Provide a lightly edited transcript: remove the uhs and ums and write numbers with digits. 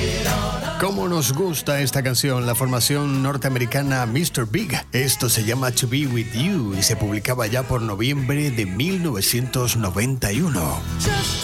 ¿Cómo nos gusta esta canción? La formación norteamericana Mr. Big. Esto se llama To Be With You y se publicaba ya por noviembre de 1991.